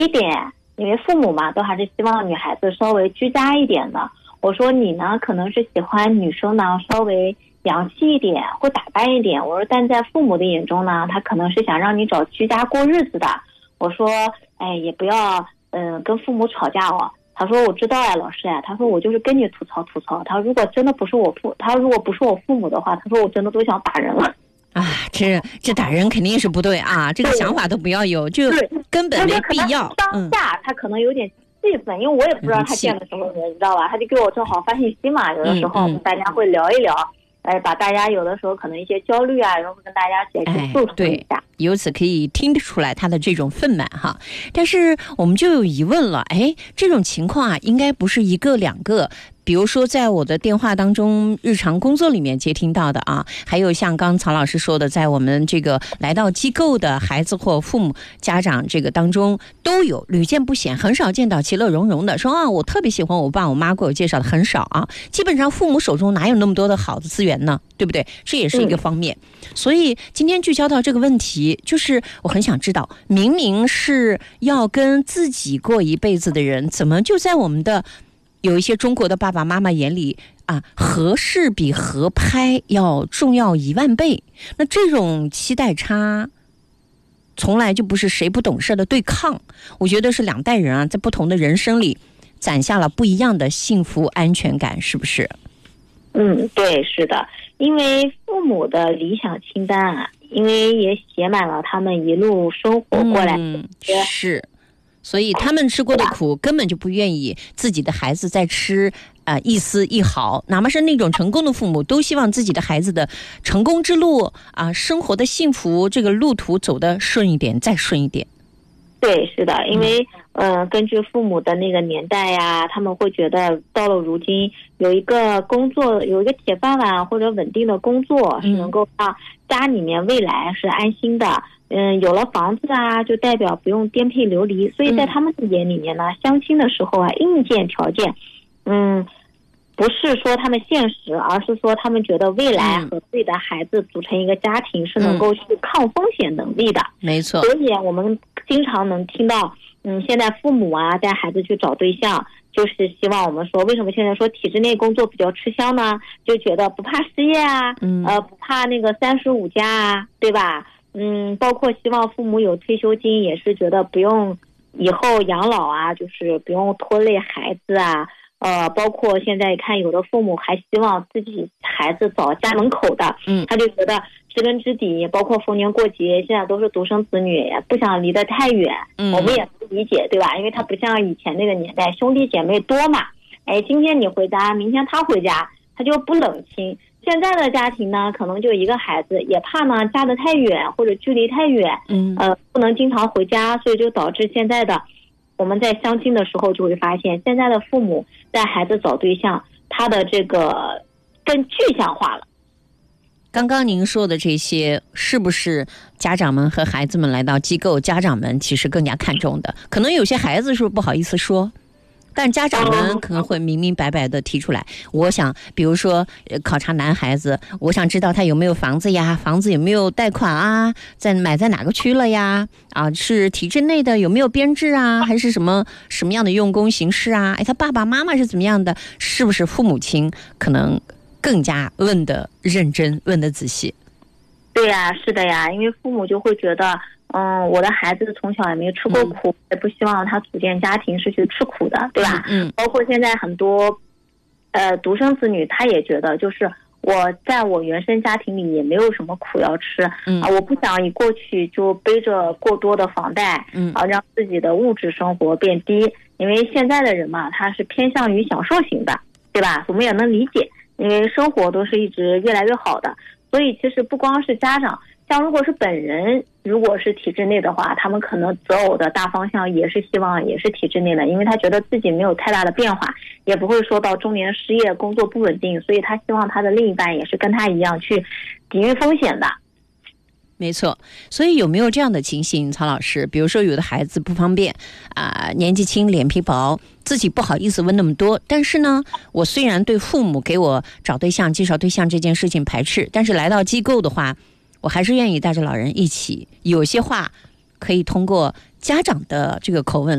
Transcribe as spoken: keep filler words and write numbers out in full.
一点，因为父母嘛都还是希望女孩子稍微居家一点的。我说你呢可能是喜欢女生呢稍微洋气一点或打扮一点，我说但在父母的眼中呢，他可能是想让你找居家过日子的。我说哎也不要嗯、呃、跟父母吵架哦。他说我知道呀老师呀，他说我就是跟你吐槽吐槽，他说如果真的不是我父他如果不是我父母的话，他说我真的都想打人了啊。这这打人肯定是不对啊，这个想法都不要有，就根本没必要。 当下他可能有点气愤，因为我也不知道他见了什么人，你知道吧？他就给我正好发信息嘛，有的时候大家会聊一聊，哎，把大家有的时候可能一些焦虑啊，然后跟大家解释诉说一下。 哎，由此可以听得出来他的这种愤懑哈。但是我们就有疑问了，哎，这种情况啊，应该不是一个两个。比如说在我的电话当中日常工作里面接听到的啊，还有像刚曹老师说的，在我们这个来到机构的孩子或父母家长这个当中都有，屡见不鲜，很少见到其乐融融的说啊我特别喜欢我爸我妈给我介绍的，很少啊。基本上父母手中哪有那么多的好的资源呢，对不对？这也是一个方面。嗯，所以今天聚焦到这个问题，就是我很想知道，明明是要跟自己过一辈子的人，怎么就在我们的有一些中国的爸爸妈妈眼里啊，合适比合拍要重要一万倍。那这种期待差从来就不是谁不懂事的对抗，我觉得是两代人啊，在不同的人生里攒下了不一样的幸福安全感，是不是？ 嗯，对，是的。因为父母的理想清单啊，因为也写满了他们一路生活过来的， 嗯，是，所以他们吃过的苦根本就不愿意自己的孩子再吃啊、呃、一丝一毫，哪怕是那种成功的父母都希望自己的孩子的成功之路啊、呃、生活的幸福这个路途走得顺一点再顺一点。 对，是的，因为嗯、呃，根据父母的那个年代呀，他们会觉得到了如今有一个工作，有一个铁饭碗或者稳定的工作，是能够让家里面未来是安心的。嗯，有了房子啊，就代表不用颠沛流离，所以在他们的眼里面呢，相亲的时候啊，硬件条件，嗯，不是说他们现实，而是说他们觉得未来和自己的孩子组成一个家庭是能够去抗风险能力的。 没错。 所以我们经常能听到，嗯，现在父母啊带孩子去找对象，就是希望我们说，为什么现在说体制内工作比较吃香呢？就觉得不怕失业啊，嗯，呃，不怕那个三十五加啊，对吧？嗯，包括希望父母有退休金，也是觉得不用以后养老啊，就是不用拖累孩子啊。呃，包括现在看有的父母还希望自己孩子早家门口的，嗯，他就觉得知根知底，包括逢年过节，现在都是独生子女，不想离得太远，嗯，我们也不理解，对吧？因为他不像以前那个年代，兄弟姐妹多嘛，哎，今天你回家，明天他回家，他就不冷清。现在的家庭呢，可能就一个孩子，也怕呢嫁得太远或者距离太远，嗯，呃，不能经常回家，所以就导致现在的我们在相亲的时候就会发现，现在的父母带孩子找对象，他的这个更具象化了。 刚刚您说的这些，是不是家长们和孩子们来到机构，家长们其实更加看重的？可能有些孩子是不好意思说，但家长们可能会明明白白的提出来。我想比如说考察男孩子，我想知道他有没有房子呀，房子有没有贷款啊，在买在哪个区了呀，啊，是体制内的有没有编制啊，还是什么什么样的用工形式啊，哎，他爸爸妈妈是怎么样的，是不是父母亲可能更加问得认真，问得仔细。 对呀，是的呀，因为父母就会觉得嗯，我的孩子从小也没吃过苦，嗯，也不希望他组建家庭是去吃苦的，对吧？嗯，包括现在很多呃独生子女，他也觉得就是我在我原生家庭里也没有什么苦要吃，嗯啊，我不想一过去就背着过多的房贷，嗯啊，让自己的物质生活变低，因为现在的人嘛，他是偏向于享受型的，对吧？我们也能理解，因为生活都是一直越来越好的。所以其实不光是家长，像如果是本人如果是体制内的话，他们可能择偶的大方向也是希望也是体制内的，因为他觉得自己没有太大的变化，也不会说到中年失业工作不稳定，所以他希望他的另一半也是跟他一样去抵御风险的。 没错，所以有没有这样的情形，曹老师？比如说有的孩子不方便啊、呃，年纪轻脸皮薄，自己不好意思问那么多，但是呢，我虽然对父母给我找对象介绍对象这件事情排斥，但是来到机构的话，我还是愿意带着老人一起，有些话可以通过家长的这个口吻